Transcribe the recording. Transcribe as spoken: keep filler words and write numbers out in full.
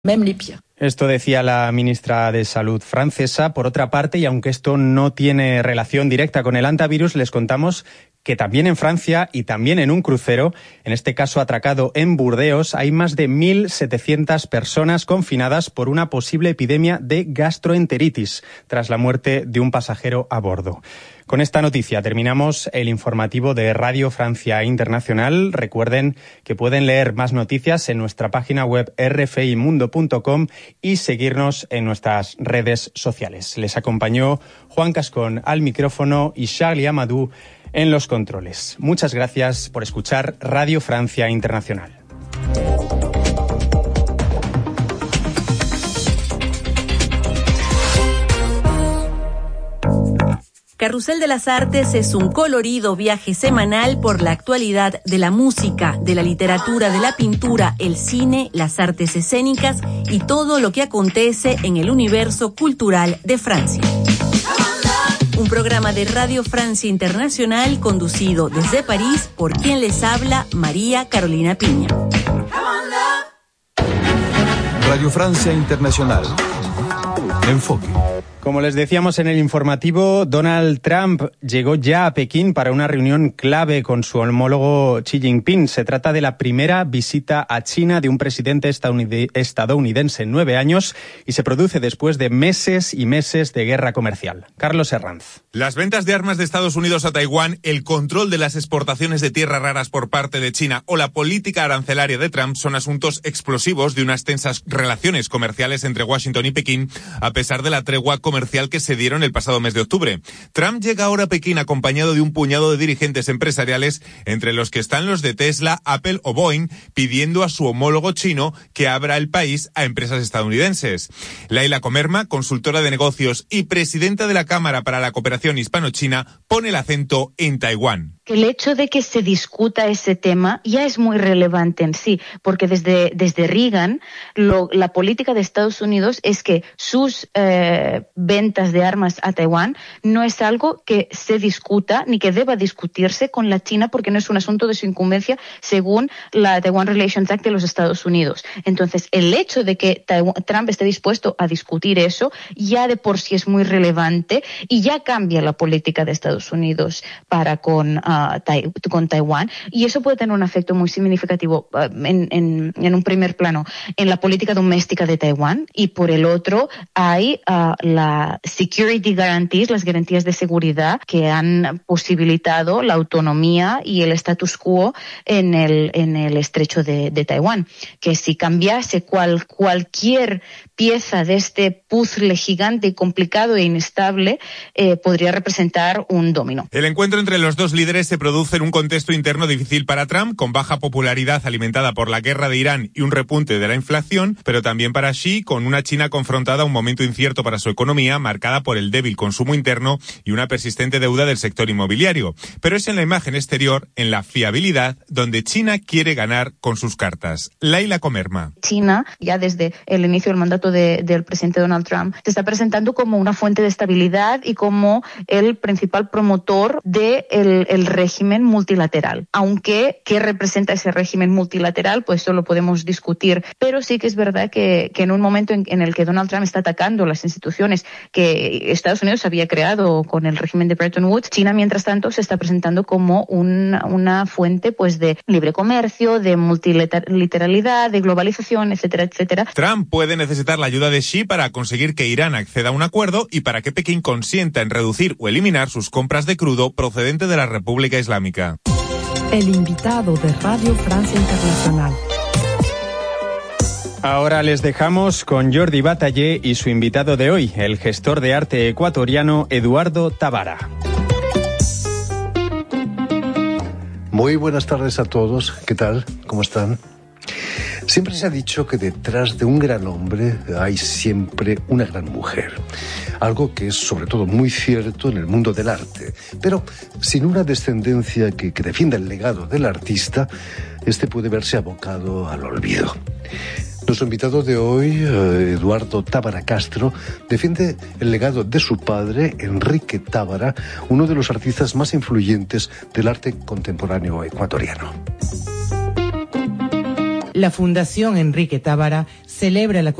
Même les pires. Esto decía la ministra de Salud francesa. Por otra parte, y aunque esto no tiene relación directa con el hantavirus, les contamos que también en Francia y también en un crucero, en este caso atracado en Burdeos, hay más de mil setecientas personas confinadas por una posible epidemia de gastroenteritis tras la muerte de un pasajero a bordo. Con esta noticia terminamos el informativo de Radio Francia Internacional. Recuerden que pueden leer más noticias en nuestra página web r f i mundo punto com y seguirnos en nuestras redes sociales. Les acompañó Juan Cascón al micrófono y Charlie Amadou en los controles. Muchas gracias por escuchar Radio Francia Internacional. Carrusel de las Artes es un colorido viaje semanal por la actualidad de la música, de la literatura, de la pintura, el cine, las artes escénicas y todo lo que acontece en el universo cultural de Francia. Un programa de Radio Francia Internacional conducido desde París por quien les habla, María Carolina Piña. Radio Francia Internacional. Enfoque. Como les decíamos en el informativo, Donald Trump llegó ya a Pekín para una reunión clave con su homólogo Xi Jinping. Se trata de la primera visita a China de un presidente estadounidense en nueve años y se produce después de meses y meses de guerra comercial. Carlos Herranz. Las ventas de armas de Estados Unidos a Taiwán, el control de las exportaciones de tierras raras por parte de China o la política arancelaria de Trump son asuntos explosivos de unas tensas relaciones comerciales entre Washington y Pekín, a pesar de la tregua comercial comercial que se dieron el pasado mes de octubre. Trump llega ahora a Pekín acompañado de un puñado de dirigentes empresariales, entre los que están los de Tesla, Apple o Boeing, pidiendo a su homólogo chino que abra el país a empresas estadounidenses. Laila Comerma, consultora de negocios y presidenta de la Cámara para la Cooperación Hispano-China, pone el acento en Taiwán. El hecho de que se discuta ese tema ya es muy relevante en sí, porque desde, desde Reagan lo, la política de Estados Unidos es que sus eh, ventas de armas a Taiwán no es algo que se discuta ni que deba discutirse con la China, porque no es un asunto de su incumbencia según la Taiwan Relations Act de los Estados Unidos. Entonces, el hecho de que Taiwan, Trump esté dispuesto a discutir eso ya de por sí es muy relevante y ya cambia la política de Estados Unidos para con Uh, tai, con Taiwán, y eso puede tener un efecto muy significativo uh, en, en, en un primer plano en la política doméstica de Taiwán, y por el otro hay uh, la security guarantees, las garantías de seguridad que han posibilitado la autonomía y el status quo en el, en el estrecho de, de Taiwán, que si cambiase cual, cualquier pieza de este puzzle gigante y complicado e inestable eh, podría representar un dominó. El encuentro entre los dos líderes se produce en un contexto interno difícil para Trump, con baja popularidad alimentada por la guerra de Irán y un repunte de la inflación, pero también para Xi, con una China confrontada a un momento incierto para su economía, marcada por el débil consumo interno y una persistente deuda del sector inmobiliario. Pero es en la imagen exterior, en la fiabilidad, donde China quiere ganar con sus cartas. Laila Comerma. China, ya desde el inicio del mandato de, del presidente Donald Trump, se está presentando como una fuente de estabilidad y como el principal promotor del de el régimen multilateral. Aunque, ¿qué representa ese régimen multilateral? Pues eso lo podemos discutir. Pero sí que es verdad que, que en un momento en, en el que Donald Trump está atacando las instituciones que Estados Unidos había creado con el régimen de Bretton Woods, China, mientras tanto, se está presentando como una, una fuente pues de libre comercio, de multilateralidad, de globalización, etcétera, etcétera. Trump puede necesitar la ayuda de Xi para conseguir que Irán acceda a un acuerdo y para que Pekín consienta en reducir o eliminar sus compras de crudo procedente de la República Islámica. El invitado de Radio Francia Internacional. Ahora les dejamos con Jordi Batallé y su invitado de hoy, el gestor de arte ecuatoriano Eduardo Tábara. Muy buenas tardes a todos. ¿Qué tal? ¿Cómo están? Siempre se ha dicho que detrás de un gran hombre hay siempre una gran mujer. Algo que es sobre todo muy cierto en el mundo del arte. Pero sin una descendencia que, que defienda el legado del artista, este puede verse abocado al olvido. Nuestro invitado de hoy, Eduardo Tábara Castro, defiende el legado de su padre, Enrique Tábara, uno de los artistas más influyentes del arte contemporáneo ecuatoriano. La Fundación Enrique Tábara celebra la